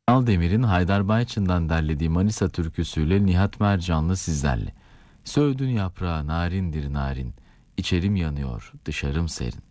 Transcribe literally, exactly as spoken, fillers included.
Aldemir'in Haydar Bayçın'dan derlediği Manisa türküsüyle Nihat Mercanlı sizlerle. Söğüdün yaprağı narindir narin, içerim yanıyor, dışarım serin.